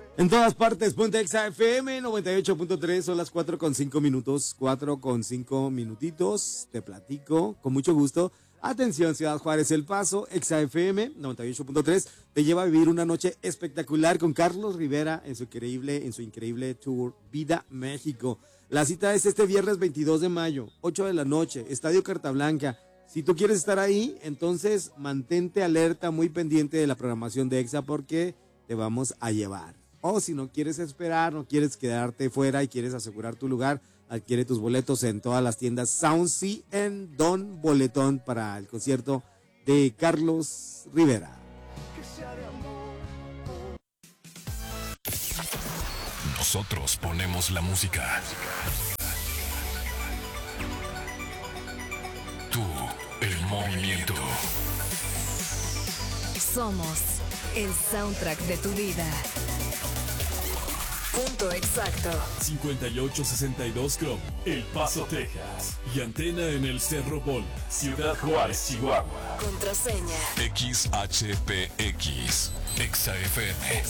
En todas partes, ponte Exa FM 98.3, son las 4:05, 4:05, te platico, con mucho gusto. Atención, Ciudad Juárez, El Paso, Exa FM 98.3, te lleva a vivir una noche espectacular con Carlos Rivera en su increíble tour Vida México. La cita es este viernes 22 de mayo, 8 de la noche, Estadio Carta Blanca. Si tú quieres estar ahí, entonces mantente alerta, muy pendiente de la programación de Exa porque te vamos a llevar. O si no quieres esperar, no quieres quedarte fuera y quieres asegurar tu lugar, adquiere tus boletos en todas las tiendas Soundsea en Don Boletón para el concierto de Carlos Rivera. Nosotros ponemos la música. Tú, el movimiento. Somos el soundtrack de tu vida. Punto exacto. 5862 Chrome, El Paso, Texas. Y antena en el Cerro Bola, Ciudad Juárez, Chihuahua. Contraseña XHPX. Exa FM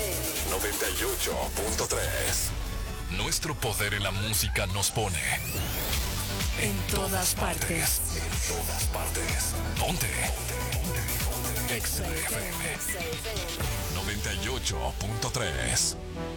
98.3. Nuestro poder en la música nos pone en todas partes. En todas partes. Ponte. Exa FM 98.3.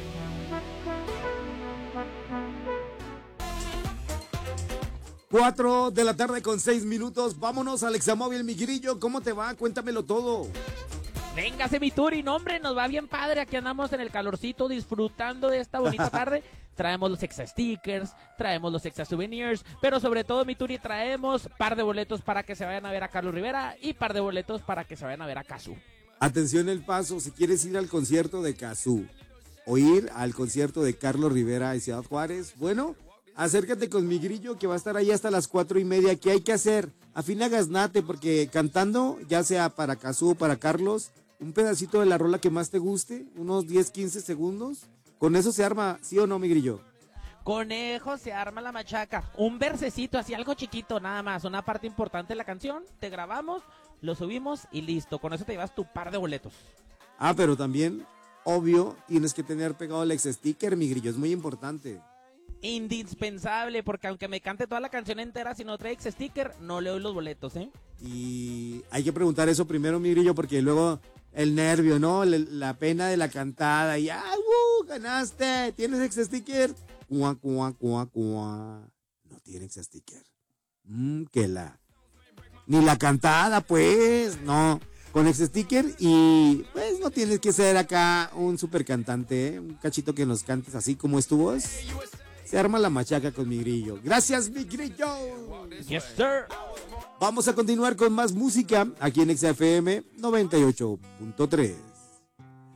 4:06 vámonos al Examóvil, mi grillo, ¿cómo te va? Cuéntamelo todo. Véngase mi Turi, no hombre, nos va bien padre, aquí andamos en el calorcito disfrutando de esta bonita tarde. Traemos los Exa stickers, traemos los Exa souvenirs, pero sobre todo mi Turi traemos par de boletos para que se vayan a ver a Carlos Rivera y par de boletos para que se vayan a ver a Cazzu. Atención El Paso, si quieres ir al concierto de Cazzu o ir al concierto de Carlos Rivera en Ciudad Juárez, bueno, acércate con mi grillo que va a estar ahí hasta las 4:30. ¿Qué hay que hacer? Afina gaznate porque cantando, ya sea para Cazzu o para Carlos, un pedacito de la rola que más te guste, unos 10-15 segundos, con eso se arma, ¿sí o no, mi grillo? Conejo, se arma la machaca. Un versecito, así algo chiquito, nada más. Una parte importante de la canción, te grabamos, lo subimos y listo. Con eso te llevas tu par de boletos. Ah, pero también, obvio, tienes que tener pegado el Exa sticker, mi grillo, es muy importante. Indispensable, porque aunque me cante toda la canción entera, si no trae Exa sticker, no le doy los boletos, ¿eh? Y hay que preguntar eso primero, mi grillo, porque luego el nervio, ¿no? La pena de la cantada y ¡ah, ganaste! ¿Tienes Exa sticker? Cuá. No tiene Exa sticker. Ni la cantada, pues, no. Con Exa sticker y pues no tienes que ser acá un super cantante, ¿eh? Un cachito que nos cantes así como es tu voz. Se arma la machaca con mi grillo. Gracias, mi grillo. Yes, sir. Vamos a continuar con más música aquí en Exa FM 98.3.